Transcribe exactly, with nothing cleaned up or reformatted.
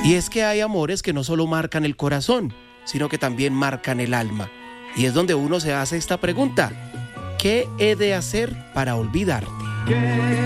Y es que hay amores que no solo marcan el corazón, sino que también marcan el alma. Y es donde uno se hace esta pregunta: ¿qué he de hacer para olvidarte?